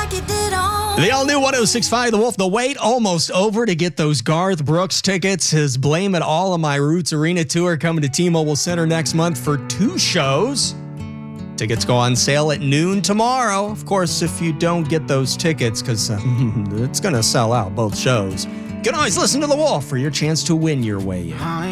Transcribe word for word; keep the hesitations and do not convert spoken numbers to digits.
like you did on. The all-new one oh six point five The Wolf. The wait almost over to get those Garth Brooks tickets. His Blame It All on My Roots Arena Tour coming to T-Mobile Center next month for two shows. Tickets go on sale at noon tomorrow. Of course, if you don't get those tickets, because uh, it's going to sell out both shows, you can always listen to The Wolf for your chance to win your way in.